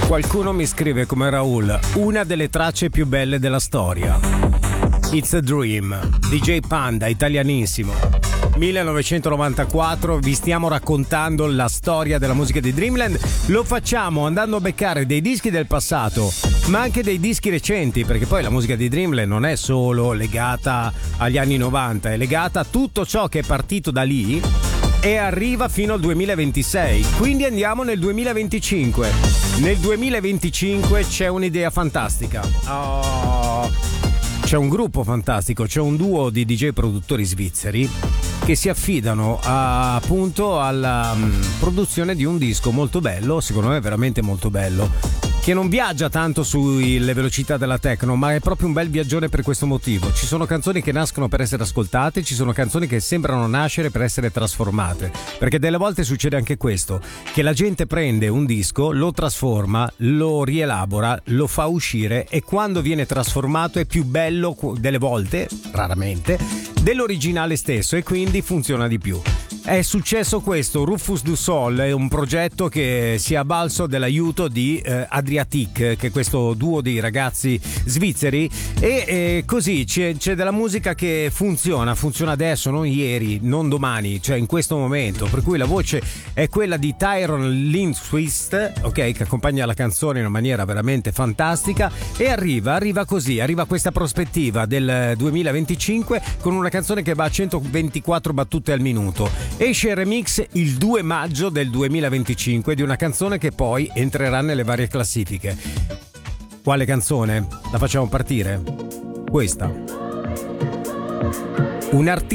Qualcuno mi scrive come Raul, una delle tracce più belle della storia. It's a Dream, DJ Panda, italianissimo. 1994, vi stiamo raccontando la storia della musica di Dreamland. Lo facciamo andando a beccare dei dischi del passato, ma anche dei dischi recenti, perché poi la musica di Dreamland non è solo legata agli anni 90, è legata a tutto ciò che è partito da lì e arriva fino al 2026. Quindi andiamo nel 2025. Nel 2025 c'è un'idea fantastica. C'è un gruppo fantastico, c'è un duo di DJ produttori svizzeri che si affidano appunto alla produzione di un disco molto bello, secondo me veramente molto bello, che non viaggia tanto sulle velocità della techno, ma è proprio un bel viaggione per questo motivo. Ci sono canzoni che nascono per essere ascoltate, ci sono canzoni che sembrano nascere per essere trasformate, perché delle volte succede anche questo, che la gente prende un disco, lo trasforma, lo rielabora, lo fa uscire e quando viene trasformato è più bello delle volte, raramente, dell'originale stesso e quindi funziona di più. È successo questo. Rufus Du Sol è un progetto che si è avvalso dell'aiuto di Adriatic, che è questo duo di ragazzi svizzeri, e così c'è della musica che funziona adesso, non ieri, non domani, cioè in questo momento, per cui la voce è quella di Tyrone Lindquist, ok, che accompagna la canzone in una maniera veramente fantastica e arriva questa prospettiva del 2025 con una canzone che va a 124 battute al minuto. Esce il remix il 2 maggio del 2025 di una canzone che poi entrerà nelle varie classifiche. Quale canzone? La facciamo partire? Questa. Un artista